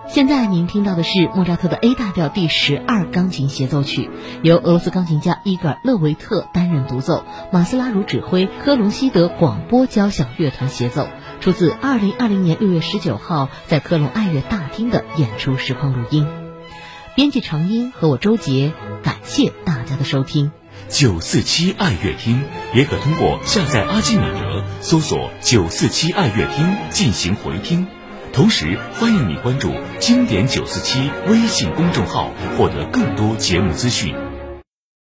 现在您听到的是莫扎特的 A 大调第12钢琴协奏曲，由俄罗斯钢琴家伊戈尔·勒维特担任独奏，马斯拉茹指挥，科隆西德广播交响乐团协奏，出自2020年6月19号在科隆爱乐大厅的演出实况录音。编辑长音和我周杰，感谢大家的收听。 947爱乐厅也可通过下载阿基米德搜索947爱乐厅进行回听。同时欢迎你关注经典947微信公众号，获得更多节目资讯。